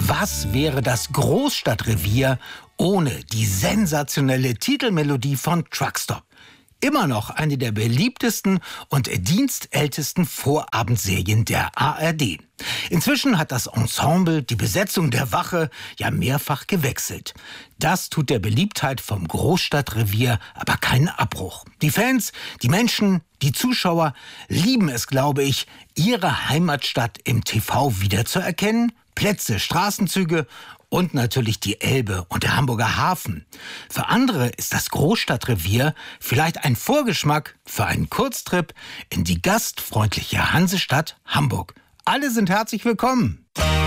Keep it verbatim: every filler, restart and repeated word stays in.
Was wäre das Großstadtrevier ohne die sensationelle Titelmelodie von Truckstop? Immer noch eine der beliebtesten und dienstältesten Vorabendserien der A R D. Inzwischen hat das Ensemble die Besetzung der Wache ja mehrfach gewechselt. Das tut der Beliebtheit vom Großstadtrevier aber keinen Abbruch. Die Fans, die Menschen, die Zuschauer lieben es, glaube ich, ihre Heimatstadt im T V wiederzuerkennen. Plätze, Straßenzüge und natürlich die Elbe und der Hamburger Hafen. Für andere ist das Großstadtrevier vielleicht ein Vorgeschmack für einen Kurztrip in die gastfreundliche Hansestadt Hamburg. Alle sind herzlich willkommen.